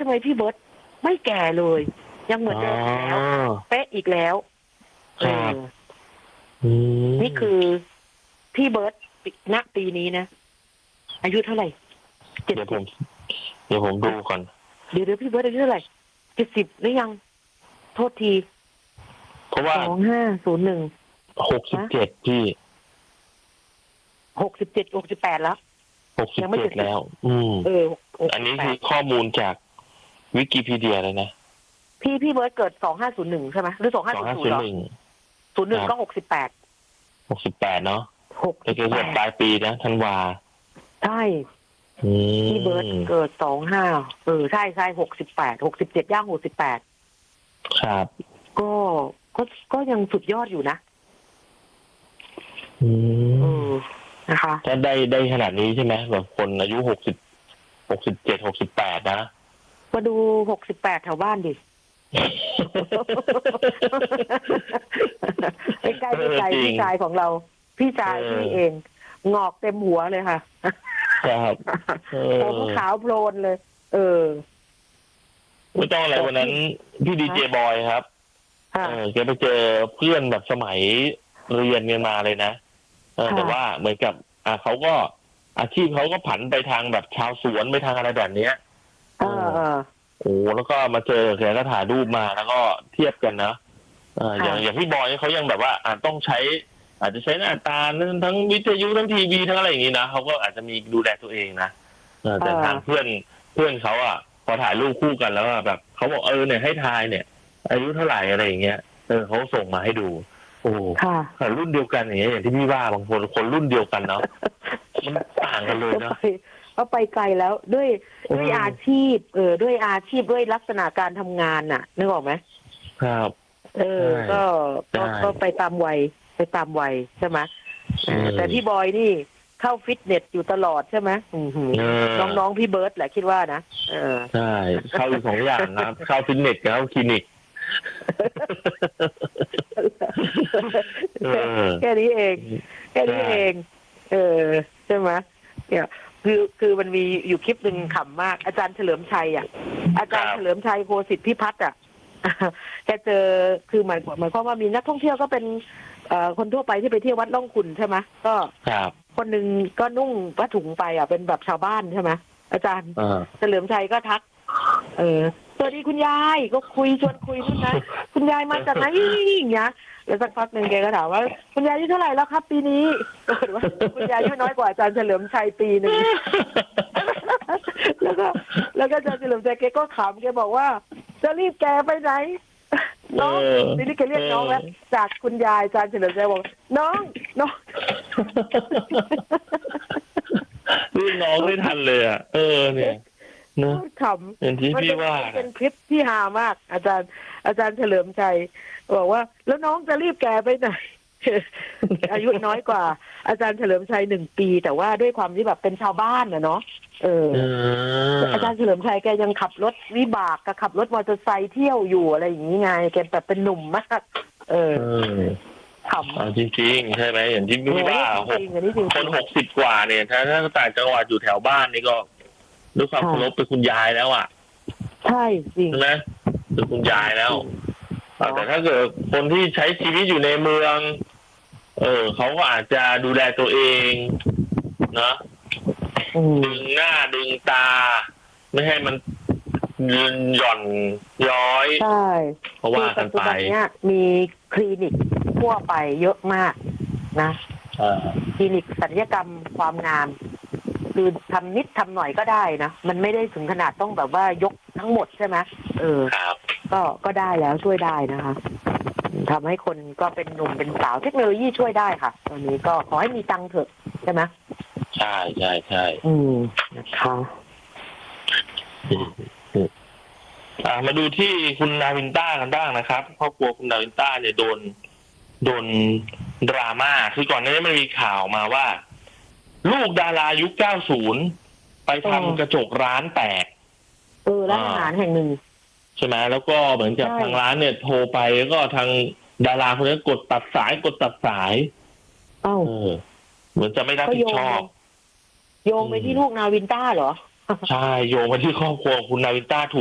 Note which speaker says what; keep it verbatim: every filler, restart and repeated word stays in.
Speaker 1: ทำไมพี่เบิร์ตไม่แก่เลยยังเหมือนเดิมอีกแล้วเป๊ะอีกแล้วเออนี่คือพี่เบิร์ตณปีนี้นะอายุเท่าไหร่
Speaker 2: เดี๋ยวผมเดี๋ยวผมดูก่อน
Speaker 1: เดี๋ยวเดี๋ยวพี่เบิร์ตอายุเท่าไหร่เจ็ดสิบหรือยังโทษที
Speaker 2: เพราะว่า
Speaker 1: สองห้าศูนย์หนึ่ง
Speaker 2: หกสิบเจ็ดพี่
Speaker 1: หกสิบเจ็ดหกสิบแปดแล้ว
Speaker 2: หกสิบเจ็ดแล้วอืม
Speaker 1: เออ
Speaker 2: อันนี้คือข้อมูลจากวิกิพีเดียเลยนะ
Speaker 1: พี่พี่เบิร์ตเกิดสองห้าศูนย์หนึ่งใช่ไหมหรือสองห้าศูนย์ศูนย์เหรอศูนย์หนึ่งก็หกสิบแปด
Speaker 2: หกสิบแปดเนาะ
Speaker 1: หก
Speaker 2: เกิดปลายปีนะธันวา
Speaker 1: ใช่พี่เบิร์ตเกิดสองห้าเออใช่ใช่หกสิบแปดหกสิบเจ็ดย่างหกสิบแปด
Speaker 2: ครับ
Speaker 1: ก็ก็ก็ยังสุดยอดอยู่นะ
Speaker 2: อืม
Speaker 1: นะคะ
Speaker 2: ถ้าได้ได้ขนาดนี้ใช่ไหมแบบคนอายุหกสิบหกสิบเจ็ดหกสิบแปดนะ
Speaker 1: มาดูหกสิบแปดแถวบ้านดิใกล้ใกล้ใกล้พี่ชายของเราพี่ชายพี่เองงอกเต็มหัวเลยค่ะ
Speaker 2: ครับ
Speaker 1: ผมขาวโพลนเลยเออ
Speaker 2: ไม่ต้องอะไรวันนั้นพี่ดีเจบอยครับเออแกไปเจอเพื่อนแบบสมัยเรียนกันมาเลยนะเออแต่ว่าเหมือนกับอ่าเขาก็อาชีพเขาก็ผันไปทางแบบชาวสวนไปทางอะไรแบบเนี้ย
Speaker 1: เออ
Speaker 2: โอ้แล้วก็มาเจอแกก็ถ่ายรูปมาแล้วก็เทียบกันนะเอออย่างอย่างพี่บอยเขายังแบบว่าอ่าต้องใช้อาจจะใช้หน้าตาทั้งวิทยุทั้งทีวีทั้งอะไรอย่างนี้นะเขาก็อาจจะมีดูแลตัวเองนะแต่ทางเพื่อนเพื่อนเขาอ่ะพอถ่ายรูปคู่กันแล้วแบบเขาบอกเออเนี่ยให้ทายเนี่ยอายุเท่าไหร่อะไรอย่างเงี้ยเออเขาส่งมาให้ดูโอ้ค่ะรุ่นเดียวกันอย่างเงี้ยอย่างที่พี่ว่าบางคนคนรุ่นเดียวกันเนาะมันต่างกันเลยเนาะ
Speaker 1: เขาไปไกลแล้วด้วยด้วยอาชีพเออด้วยอาชีพด้วยลักษณะการทำงานน่ะนึกออกไหม
Speaker 2: ครับ
Speaker 1: เออก็ก็ไปตามวัยไปตามวัยใช่ไหมแต่พี่บอยนี่เข้าฟิตเนสอยู่ตลอดใช่ไหมน้องๆพี่เบิร์ตแหละคิดว่านะเออ
Speaker 2: ใช่เข้าอยู่สองอย่างครับเข้าฟิตเนสกับเข้าคลินิก
Speaker 1: แค่นี้เองแค่นี้เองเออใช่ไหมเนี่ยคือคือมันมีอยู่คลิปหนึ่งขำมากอาจารย์เฉลิมชัยอ่ะอาจารย์เฉลิมชัยโคสิทธิพิพัฒน์อ่ะแกเจอคือหมายหมายความว่ามีนักท่องเที่ยวก็เป็นคนทั่วไปที่ไปเที่ยววัดล่องขุ่นใช่ไหมก็คนหนึ่งก็นุ่งผ้าถุงไปอ่ะเป็นแบบชาวบ้านใช่ไหมอาจารย์เฉลิมชัยก็ทักเออสวัสดีคุณยายก็คุยชวนคุยนู่นนะคุณยายมาจากไหนอย่างเงี้ยแล้วสักพักหนึ่งแกก็ถามว่าคุณยายอายุเท่าไหร่แล้วครับปีนี้ปรากฏว่าคุณยายอายุน้อยกว่าอาจารย์เฉลิมชัยปีหนึ่งแล้วก็แล้วก็อาจารย์เฉลิมชัยแกก็ขำแกบอกว่าจะรีบแกไปไหนน้องนี่นี่แกเรียกน้องแล้วจากคุณยายอาจารย์เฉลิมชัยบอกน้องน้อง
Speaker 2: เรียกน้องไม่ทันเลยอ่ะเออเนี่ยนะ
Speaker 1: ขำ
Speaker 2: เป็นที่พี่ว่า
Speaker 1: เป็นคลิปที่ฮามากอาจารย์อาจารย์เฉลิมชัยบอกว่าแล้วน้องจะรีบแก่ไปไหน อายุน้อยกว่าอาจารย์เฉลิมชัยหนึ่งปีแต่ว่าด้วยความที่แบบเป็นชาวบ้านนะเนาะเอออาจารย์เฉลิมชัยแกยังขับรถวิบากกับขับรถมอเตอร์ไซค์เที่ยวอยู่อะไรอย่างนี้ไงแกแบบเป็นหนุ่มมากเออข
Speaker 2: ำจริงๆใช่ไหมอย่างที่พี่ว่าคนหกสิบกว่าเนี่ยถ้าถ้าต่างจังหวัดอยู่แถวบ้านนี่ก็ด้วยความเคารพเป็นคุณยายแล้วอ่ะ
Speaker 1: ใช่จริง
Speaker 2: ใช่ไหมเป็นคุณยายแล้วแต่ถ้าเกิดคนที่ใช้ชีวิตอยู่ในเมืองเออเขาก็อาจจะดูแลตัวเองนะดึงหน้าดึงตาไม่ให้มันหย่อนย้อย
Speaker 1: ใช่
Speaker 2: เพราะว่ากันไป
Speaker 1: เนี่ยมีคลินิกทั่วไปเยอะมากนะคลินิกศัลยกรรมความงามคือทำนิดทำหน่อยก็ได้นะมันไม่ได้ถึงขนาดต้องแบบว่ายกทั้งหมดใช่ไหมเออก็ก็ได้แล้วช่วยได้นะคะทำให้คนก็เป็นหนุ่มเป็นสาวเทคโนโลยีช่วยได้ค่ะตอนนี้ก็ขอให้มีตังค์เถอะใช่ไหม
Speaker 2: ใช่ใช่ใช่
Speaker 1: อืมนะคะ
Speaker 2: มาดูที่คุณนาวินต้ากันบ้างนะครับครอบครัวคุณนาวินต้าเนี่ยโดนโดนดราม่าคือก่อนหน้านี้มันมีข่าวมาว่าลูกดารายุคเก้าสิบไปทำกระจกร้านแตก
Speaker 1: เออร้านอาหารแห่งหนึ่ง
Speaker 2: ใช่ไหมแล้วก็เหมือนกับทางร้านเนี่ยโทรไปแล้วก็ทางดาราคนนี้กดตัดสายกดตัดสาย
Speaker 1: เอ้า
Speaker 2: เหมือนจะไม่รับผิดชอบ
Speaker 1: โยงไปที่ลูกนาวินต้าเหรอ
Speaker 2: ใช่โยงไปที่ครอบครัวคุณนาวินต้าถูก